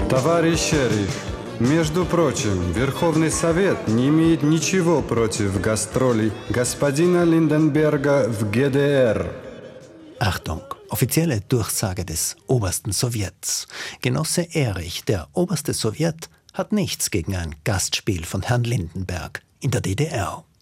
Товарищ шериф, между прочим, Верховный Совет не имеет ничего против гастролей господина Lindenberger в ГДР. Achtung, offizielle Durchsage des obersten Sowjets. Genosse Erich, der oberste Sowjet, hat nichts gegen ein Gastspiel von Herrn Lindenberg in der DDR.